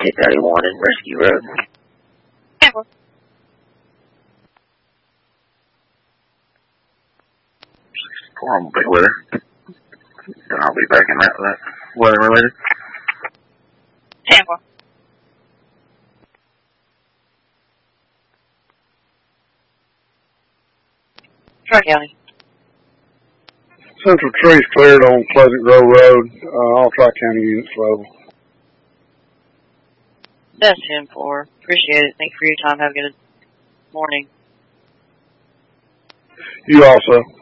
231 in Rescue Road. Tampa. Horrible big weather. Then I'll be back in that weather related. Tampa. Tri-County. Central trees cleared on Pleasant Grove Road. All Tri-County units level. That's 10-4. Appreciate it. Thank you for your time. Have a good morning. You also.